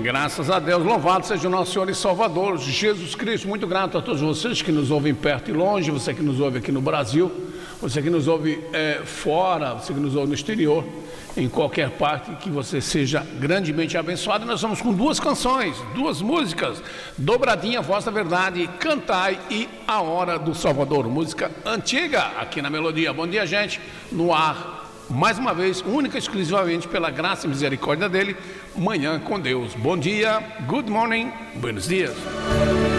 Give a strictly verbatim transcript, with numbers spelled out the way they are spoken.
Graças a Deus, louvado seja o nosso Senhor e Salvador, Jesus Cristo. Muito grato a todos vocês que nos ouvem perto e longe, você que nos ouve aqui no Brasil, você que nos ouve é, fora, você que nos ouve no exterior, em qualquer parte, que você seja grandemente abençoado. Nós vamos com duas canções, duas músicas, Dobradinha, Voz da Verdade, Cantai e A Hora do Salvador, música antiga aqui na Melodia. Bom dia, gente, no ar. Mais uma vez, única e exclusivamente pela graça e misericórdia dele, Manhã com Deus. Bom dia, good morning, buenos dias.